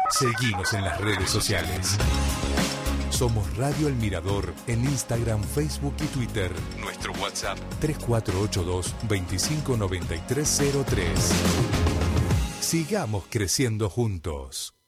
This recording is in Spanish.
Seguinos en las redes sociales. Somos Radio El Mirador en Instagram, Facebook y Twitter. Nuestro WhatsApp 3482-259303. Sigamos creciendo juntos.